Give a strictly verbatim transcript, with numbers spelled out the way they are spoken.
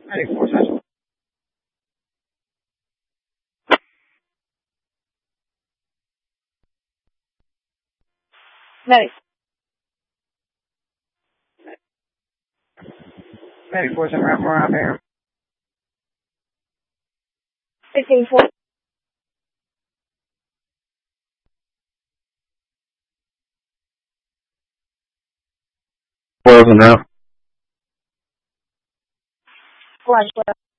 Medic four Central. Medic. Medic four Central, we're out there. Fifteen four. Closing out. Flash.